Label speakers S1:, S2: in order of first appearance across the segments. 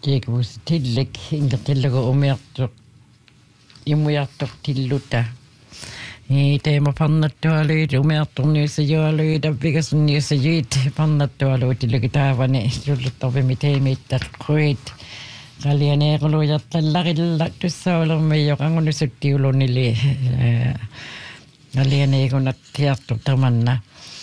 S1: Tiikus tillik ingertillagu umiartuq imuiartortilluta teema pannattualuit umiartorniusajualuit appigasunniusajuit pannattualuut tillegitaavani sulluttarvimi teemiittaqquit qalianeequlujartallaqilla tussaulermiyyoq angunusuttiulunili qalianeequnattiartuq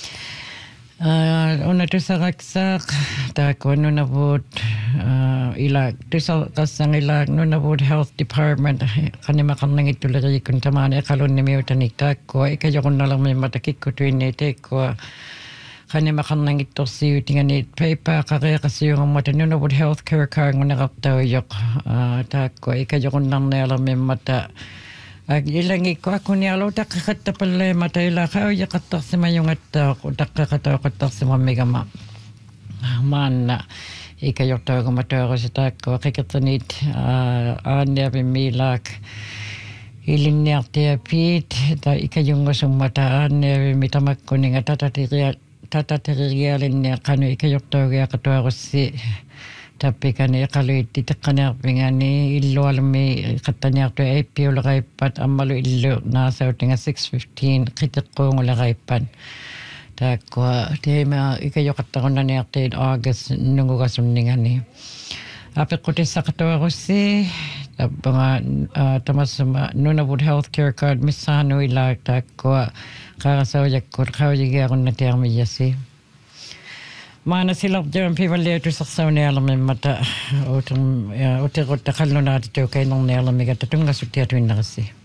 S1: Una tusaqaqsaaq taakkuannunavut ila tusaqassang ila nunavut health department qanimaqarnangittulerikun tamaani eqalunnimiutanik taakkua ikajoqunnalermimmata kikkutuinni teekkua qanimaqarnangittorsiutingani paper qareeqasiungammata nunavut healthcare kaanguneqartaujoq taakkua ikajoqunnarnialermimmata Ilangi ko ako ni alo takkaqattapalle mata ila qaujaqattarsima taqqaqatauqattarsima migama maanna ikajortaugamataarusitaakko qiqertanit aanniavimmiilaak ilinniartiapiit ta ikajungusummata aanniavimmi tamakkuninga tatatirialinnia qanu ikajortaugiaqatuarussi tappikani qaluitti teqqaniarpingani illualmi qattaniartu appiulaqaippat ammalu illu naasautinga 6:15 qiteqquungulaqaippan taakkua teema ikajoqattarunnaniartiin August nungugasuningani apeqqutissaqatuarussi tappanga tamassuma Nunavut healthcare card missaanuilaak taakkua qaarasaujakkut qaujigiarunnatiarmiyassi Maana silapjaran pivalliutusarsaunialermimmata uterutta qallunaatitukainernialermigatta tungassuttiatuinnerassi